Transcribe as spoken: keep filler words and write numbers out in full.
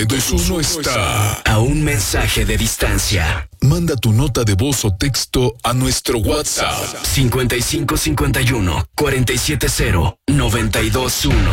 y dos uno está a un mensaje de distancia. Manda tu nota de voz o texto a nuestro WhatsApp cincuenta y cinco cincuenta y uno cuarenta y siete cero noventa y dos uno.